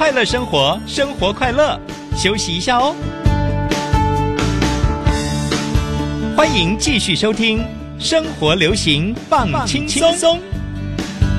快乐生活，生活快乐，休息一下哦。欢迎继续收听生活流行放轻松。